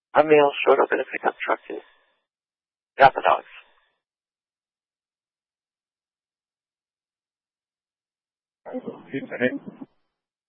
A male showed up in a pickup truck and got the dogs. Hey.